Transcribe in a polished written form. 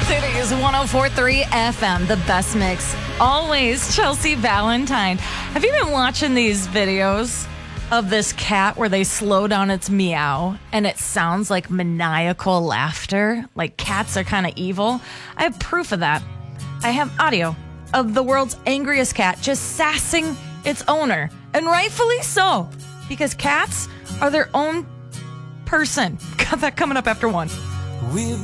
City's 104.3 FM, the best mix. Always Chelsea Valentine. Have you been watching these videos of this cat where they slow down its meow and it sounds like maniacal laughter? Like cats are kind of evil. I have proof of that. I have audio of the world's angriest cat just sassing its owner. And rightfully so, because cats are their own person. Got that coming up after 1. We've